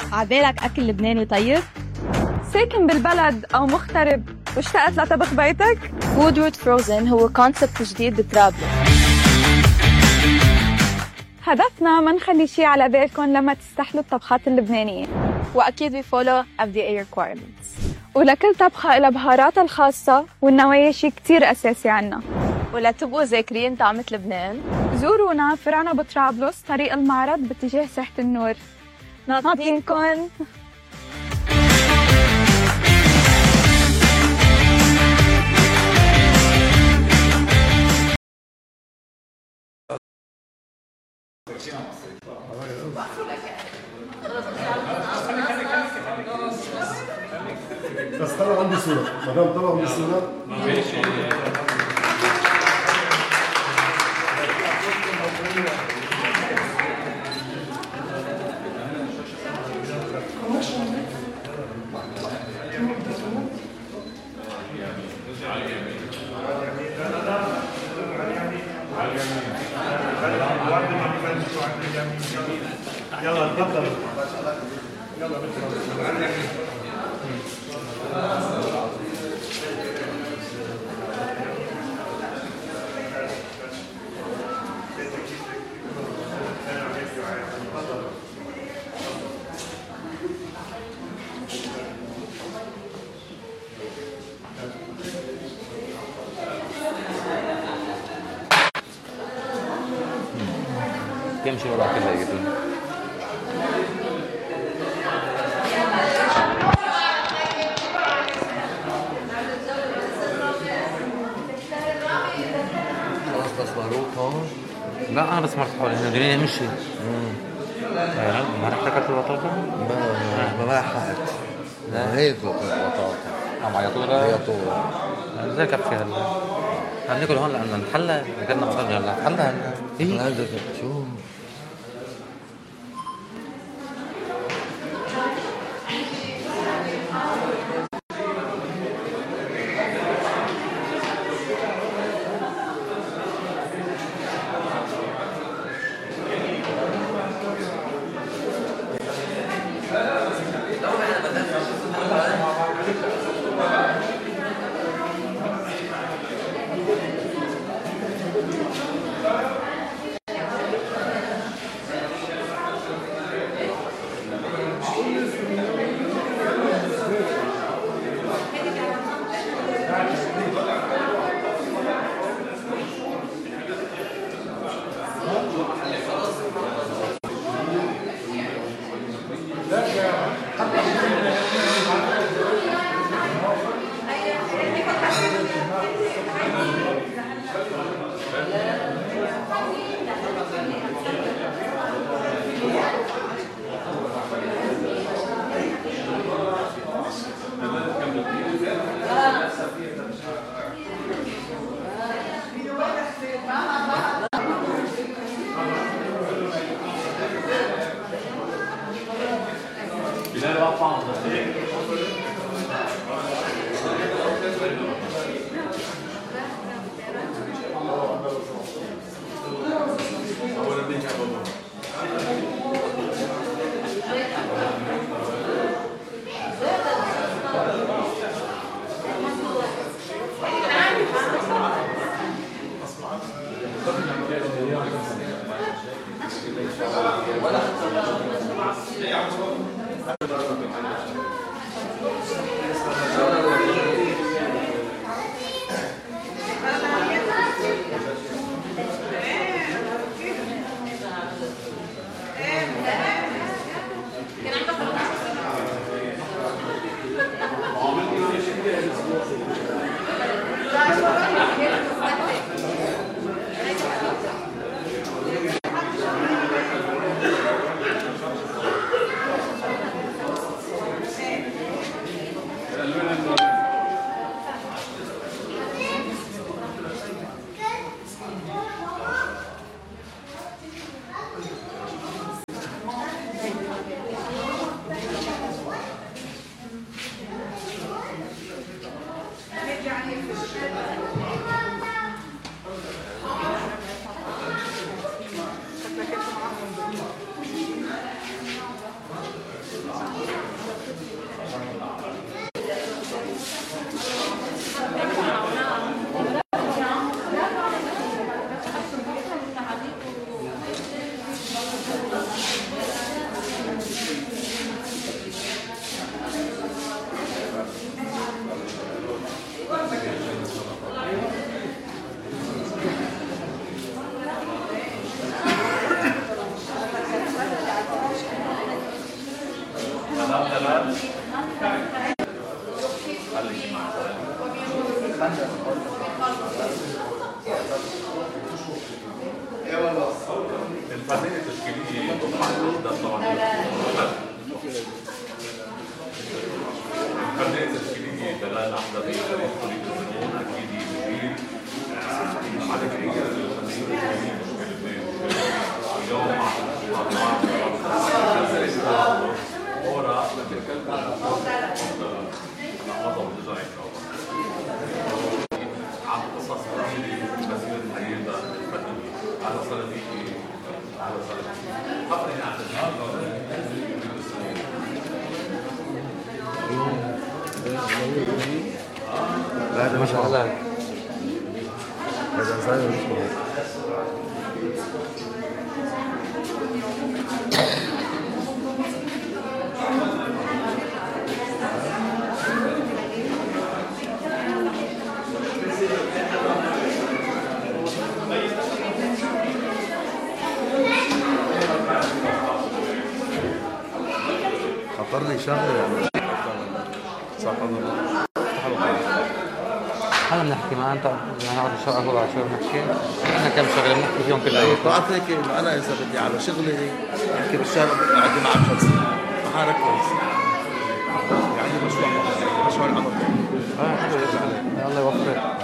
عبالك أكل لبناني طيب؟ ساكن بالبلد أو مغترب واشتقت لطبخ بيتك؟ Woodward Frozen هو كونسبت جديد بطرابلس. هدفنا ما نخلي شي على بالكم لما تستحلوا الطبخات اللبنانية، وأكيد we follow FDA requirements. ولكل طبخة إلها بهاراتها الخاصة والنوايا شي كتير أساسي عنا. ولا تبقوا ذاكرين طعمة لبنان؟ زورونا فرعنا بطرابلس طريق المعرض باتجاه ساحة النور. ناطرينكن. بس طلع عندي صورة، مدام طلع عندي صورة. يلا تفضل. يلا كم شو راح كلها يقولون خلاص بس باروت هون. لا انا بس مرت حولي انه الدنيا مشي. ما رح تاكل البطاطا؟ ما راح حقت. لا هيك البطاطا عم عيطوها؟ عيطوها. زي كفي هلا ناكل هون لأن نحلى قلنا مثلا هلا نحلى هلا إيه هذا شو الفنانة التشكيلية طبعا الفنانة التشكيلية دلال أحمد فريق الفنون أكيد مدير على كثير الفنانين التشكيليين اليوم مع ورا عن قصص كثير الحقيقة على صلاتي على هذا ما شاء الله هذا صاير خطر لي شغله يعني صح هلا بنحكي ما انت يعني نقعد نشرح ولا شو بنحكي احنا كم شغله بنحكي فيهم كل يوم طلعت هيك انا اذا بدي على شغلي احكي بالشارع عندي مع شخص ما حركز يعني عندي مشروع العمل حلو الله يوفقك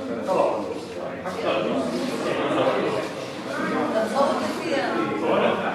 الفنون